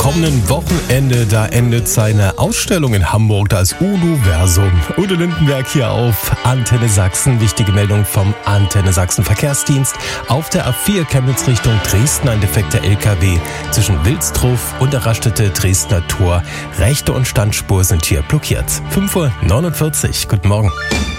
kommenden Wochenende, da endet seine Ausstellung in Hamburg, das Universum. Udo Lindenberg hier auf Antenne Sachsen. Wichtige Meldung vom Antenne Sachsen Verkehrsdienst. Auf der A4 Chemnitz Richtung Dresden ein defekter LKW zwischen Wilsdruf und der Raststätte Dresdner Tor. Rechte und Standspur sind hier blockiert. 5:49 Uhr. Guten Morgen.